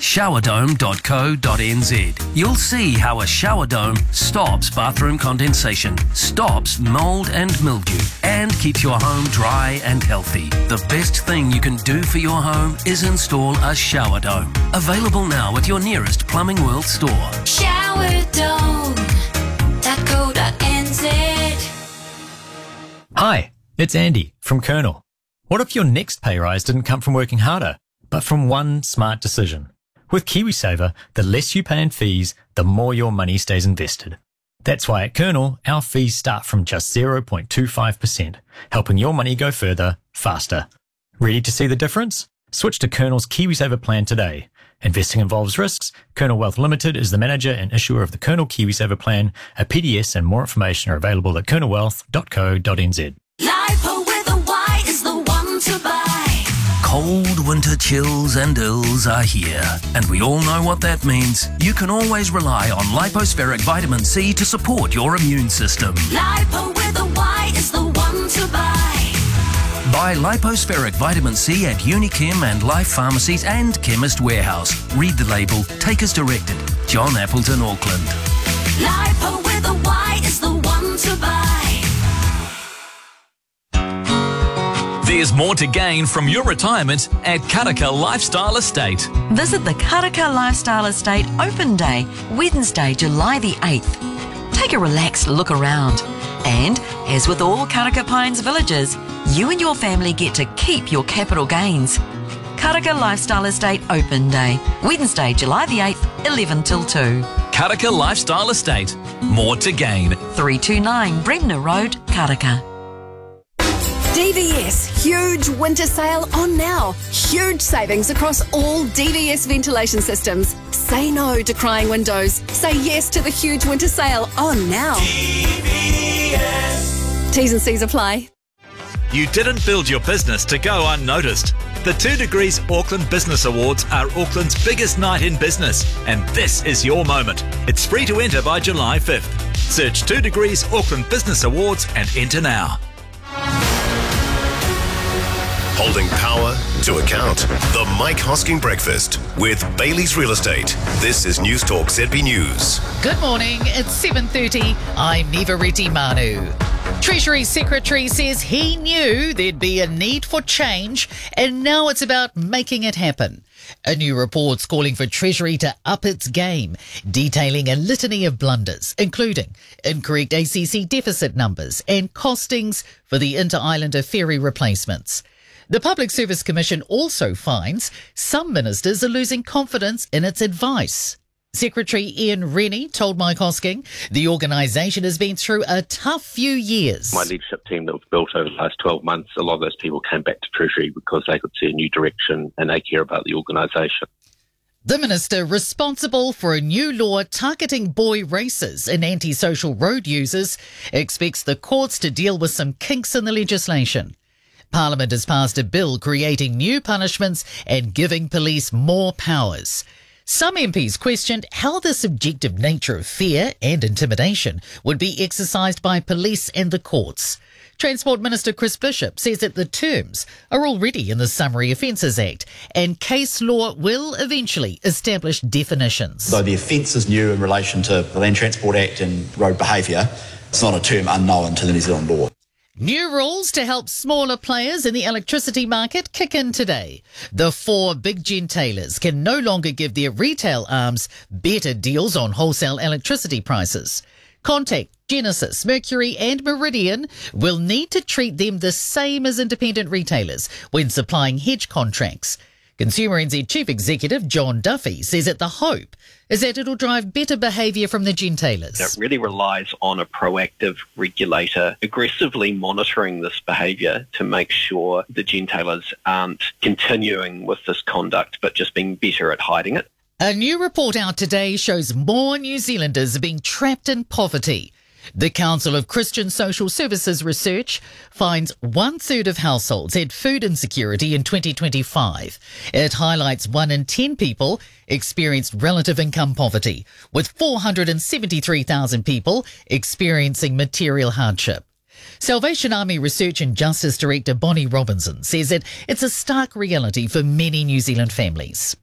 showerdome.co.nz. You'll see how a shower dome stops bathroom condensation, stops mold and mildew, and keeps your home dry and healthy. The best thing you can do for your home is install a shower dome. Available now at your nearest Plumbing World store. Showerdome.co.nz. Hi, it's Andy from Colonel. What if your next pay rise didn't come from working harder, but from one smart decision? With KiwiSaver, the less you pay in fees, the more your money stays invested. That's why at Colonel, our fees start from just 0.25%, helping your money go further, faster. Ready to see the difference? Switch to Colonel's KiwiSaver plan today. Investing involves risks. Colonel Wealth Limited is the manager and issuer of the Colonel KiwiSaver plan. A PDS and more information are available at colonelwealth.co.nz. Lipo with a Y is the one to buy. Cold winter chills and ills are here, and we all know what that means. You can always rely on Lipospheric Vitamin C to support your immune system. Lipo with a Y is the one to buy. Buy Lipospheric Vitamin C at Unichem and Life Pharmacies and Chemist Warehouse. Read the label. Take as directed. John Appleton, Auckland. Lipo with a Y is the one to buy. There's more to gain from your retirement at Karaka Lifestyle Estate. Visit the Karaka Lifestyle Estate Open Day, Wednesday, July the 8th. Take a relaxed look around. And, as with all Karaka Pines villages, you and your family get to keep your capital gains. Karaka Lifestyle Estate Open Day, Wednesday, July the 8th, 11 till 2. Karaka Lifestyle Estate. More to gain. 329 Bremner Road, Karaka. DVS huge winter sale on now. Huge savings across all DVS ventilation systems. Say no to crying windows. Say yes to the huge winter sale on now. DVS. T's and C's apply. You didn't build your business to go unnoticed. The 2 Degrees Auckland Business Awards are Auckland's biggest night in business, and this is your moment. It's free to enter by July 5th. Search 2 Degrees Auckland Business Awards and enter now. Holding power to account. The Mike Hosking Breakfast with Bailey's Real Estate. This is News Talk ZB News. Good morning, it's 7:30. I'm Neva Reti Manu. Treasury Secretary says he knew there'd be a need for change and now it's about making it happen. A new report's calling for Treasury to up its game, detailing a litany of blunders, including incorrect ACC deficit numbers and costings for the Inter-Islander ferry replacements. The Public Service Commission also finds some ministers are losing confidence in its advice. Secretary Ian Rennie told Mike Hosking the organisation has been through a tough few years. My leadership team that was built over the last 12 months, a lot of those people came back to Treasury because they could see a new direction and they care about the organisation. The minister responsible for a new law targeting boy racers and antisocial road users expects the courts to deal with some kinks in the legislation. Parliament has passed a bill creating new punishments and giving police more powers. Some MPs questioned how the subjective nature of fear and intimidation would be exercised by police and the courts. Transport Minister Chris Bishop says that the terms are already in the Summary Offences Act and case law will eventually establish definitions. Though the offence is new in relation to the Land Transport Act and road behaviour, it's not a term unknown to the New Zealand law. New rules to help smaller players in the electricity market kick in today. The 4 big gentailers can no longer give their retail arms better deals on wholesale electricity prices. Contact, Genesis, Mercury and Meridian will need to treat them the same as independent retailers when supplying hedge contracts. Consumer NZ Chief Executive John Duffy says that the hope is that it'll drive better behaviour from the gentailers. It really relies on a proactive regulator aggressively monitoring this behaviour to make sure the gentailers aren't continuing with this conduct but just being better at hiding it. A new report out today shows more New Zealanders are being trapped in poverty. The Council of Christian Social Services research finds 1/3 of households had food insecurity in 2025. It highlights 1 in 10 people experienced relative income poverty, with 473,000 people experiencing material hardship. Salvation Army Research and Justice Director Bonnie Robinson says that it's a stark reality for many New Zealand families.